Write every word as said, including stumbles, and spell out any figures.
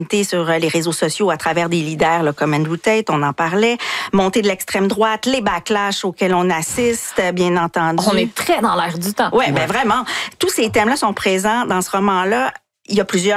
sur les réseaux sociaux à travers des leaders là, comme Andrew Tate, on en parlait, montée de l'extrême droite, les backlash auxquels on assiste, bien entendu. On est très dans l'air du temps. Ouais, ouais. Ben vraiment, tous ces thèmes-là sont présents dans ce roman-là. Il y a plusieurs